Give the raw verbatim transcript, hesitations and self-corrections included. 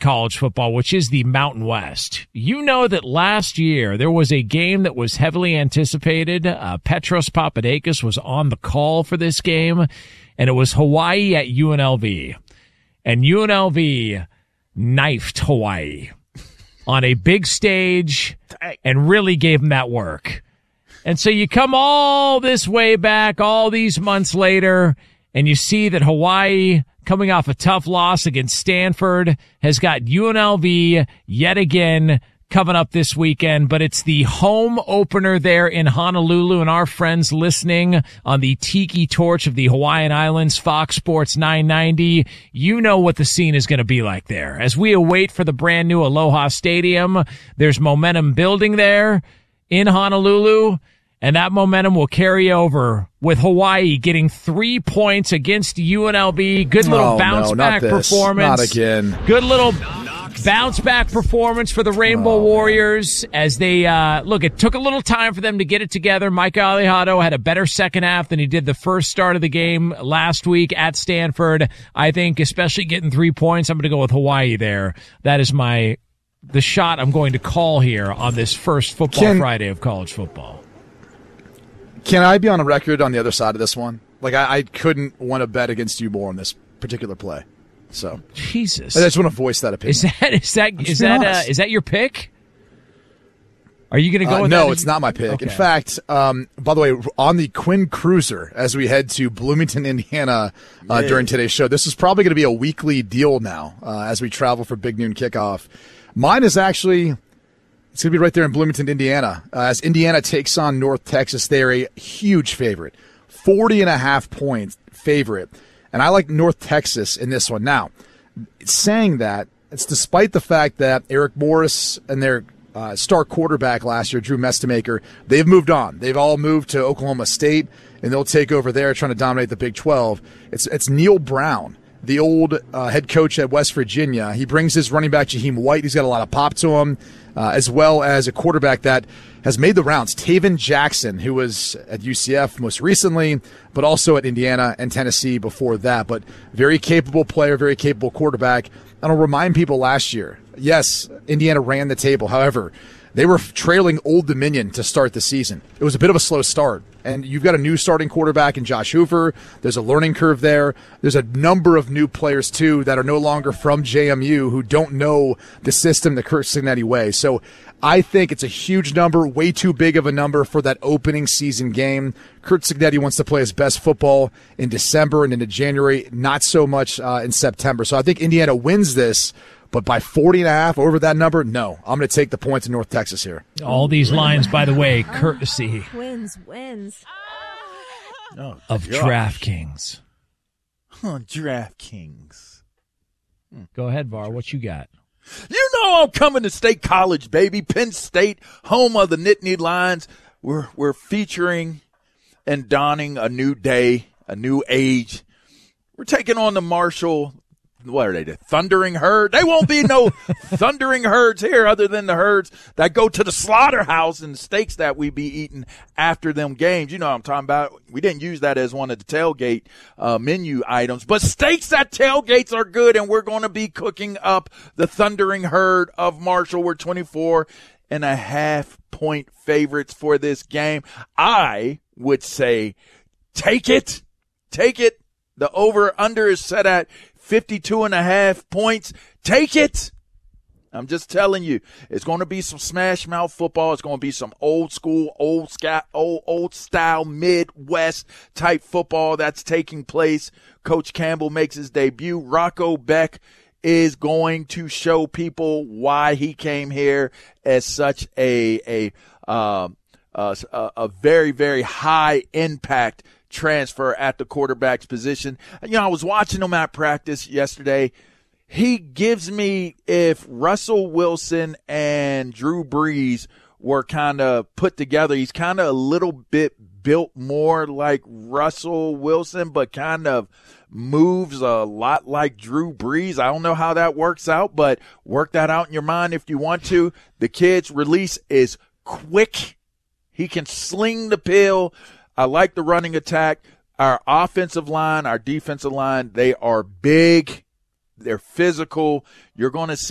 college football, which is the Mountain West. You know that last year there was a game that was heavily anticipated. Uh, Petros Papadakis was on the call for this game, and it was Hawaii at U N L V. And U N L V knifed Hawaii on a big stage and really gave them that work. And so you come all this way back, all these months later, and you see that Hawaii, coming off a tough loss against Stanford, has got U N L V yet again coming up this weekend. But it's the home opener there in Honolulu, and our friends listening on the Tiki Torch of the Hawaiian Islands, Fox Sports nine ninety, you know what the scene is going to be like there. As we await for the brand new Aloha Stadium, there's momentum building there in Honolulu. And that momentum will carry over with Hawaii getting three points against U N L V. Good little oh, bounce no, back not performance. Not again. Good little bounce back performance for the Rainbow oh, Warriors man. as they, uh, look, it took a little time for them to get it together. Mike Alejado had a better second half than he did the first start of the game last week at Stanford. I think especially getting three points, I'm going to go with Hawaii there. That is my, the shot I'm going to call here on this first Football Can, Friday of college football. Can I be on a record on the other side of this one? Like, I, I couldn't want to bet against you more on this particular play. So, Jesus, I just want to voice that opinion. Is that is that is that uh, is that your pick? Are you going to go uh, with no, that? it's not my pick. Okay. In fact, um, by the way, on the Quinn Cruiser, as we head to Bloomington, Indiana uh, yeah. during today's show, this is probably going to be a weekly deal now uh, as we travel for Big Noon Kickoff. Mine is actually... It's going to be right there in Bloomington, Indiana. Uh, as Indiana takes on North Texas, they're a huge favorite. forty and a half point favorite. And I like North Texas in this one. Now, saying that, it's despite the fact that Eric Morris and their uh, star quarterback last year, Drew Mestemaker, they've moved on. They've all moved to Oklahoma State, and they'll take over there trying to dominate the Big twelve. It's, it's Neil Brown, the old uh, head coach at West Virginia. He brings his running back, Jaheim White. He's got a lot of pop to him. Uh, as well as a quarterback that has made the rounds, Taven Jackson, who was at U C F most recently, but also at Indiana and Tennessee before that. But very capable player, very capable quarterback. And I'll remind people last year, yes, Indiana ran the table. However, they were trailing Old Dominion to start the season. It was a bit of a slow start. And you've got a new starting quarterback in Josh Hoover. There's a learning curve there. There's a number of new players, too, that are no longer from J M U who don't know the system the Curt Cignetti way. So I think it's a huge number, way too big of a number for that opening season game. Curt Cignetti wants to play his best football in December and into January, not so much uh, in September. So I think Indiana wins this. But by forty and a half over that number, no. I'm going to take the points in North Texas here. All these lines, by the way, courtesy wins, wins. Oh, of DraftKings. Huh, DraftKings. Hmm. Go ahead, Var. What you got? You know I'm coming to State College, baby. Penn State, home of the Nittany Lions. We're we're featuring and donning a new day, a new age. We're taking on the Marshall. What are they, the Thundering Herd? They won't be no Thundering Herds here other than the herds that go to the slaughterhouse and the steaks that we be eating after them games. You know what I'm talking about. We didn't use that as one of the tailgate uh, menu items. But steaks at tailgates are good, and we're going to be cooking up the Thundering Herd of Marshall. We're twenty-four and a half point favorites for this game. I would say take it. Take it. The over-under is set at fifty-two and a half points. Take it. I'm just telling you, it's going to be some smash mouth football. It's going to be some old school, old scat, old, old style, Midwest type football that's taking place. Coach Campbell makes his debut. Rocco Beck is going to show people why he came here as such a, a, uh, uh, a very, very high impact transfer at the quarterback's position. You know, I was watching him at practice yesterday. He gives me, if Russell Wilson and Drew Brees were kind of put together, he's kind of a little bit built more like Russell Wilson, but kind of moves a lot like Drew Brees. I don't know how that works out, but work that out in your mind if you want to. The kid's release is quick. He can sling the pill. I like the running attack. Our offensive line, our defensive line, they are big. They're physical. You're going to see